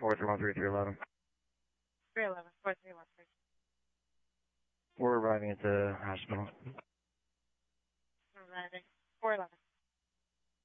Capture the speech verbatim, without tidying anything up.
four three one three three eleven. three eleven, four three one three. We're arriving at the hospital. Arriving. four eleven.